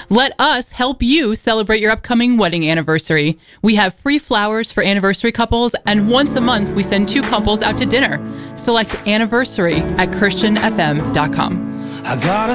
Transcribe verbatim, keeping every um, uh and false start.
Let us help you celebrate your upcoming wedding anniversary. We have free flowers for anniversary couples, and once a month we send two couples out to dinner. Select anniversary at christian f m dot com. I got a